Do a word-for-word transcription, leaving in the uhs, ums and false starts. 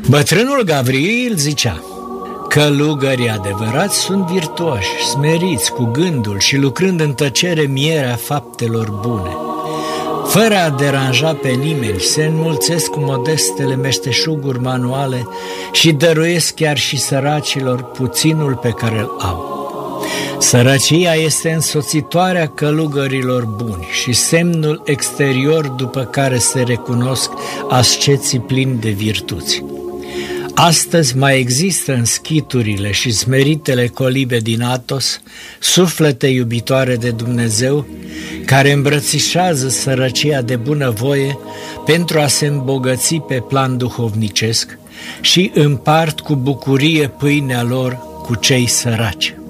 Bătrânul Gavril zicea: călugării adevărați sunt virtuoși, smeriți cu gândul și lucrând în tăcere mierea faptelor bune. Fără a deranja pe nimeni, se înmulțesc cu modestele meșteșuguri manuale și dăruiesc chiar și săracilor puținul pe care îl au. Sărăcia este însoțitoarea călugărilor buni și semnul exterior după care se recunosc asceții plini de virtuți. Astăzi mai există în schiturile și smeritele colibe din Athos suflete iubitoare de Dumnezeu care îmbrățișează sărăcia de bunăvoie pentru a se îmbogăți pe plan duhovnicesc și împart cu bucurie pâinea lor cu cei săraci.